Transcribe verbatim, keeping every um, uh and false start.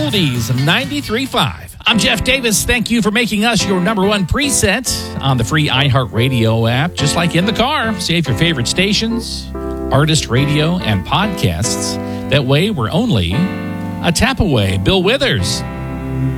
Oldies ninety-three point five. I'm Jeff Davis. Thank you for making us your number one preset on the free iHeartRadio app. Just like in the car, save your favorite stations, artist radio, and podcasts. That way, we're only a tap away. Bill Withers.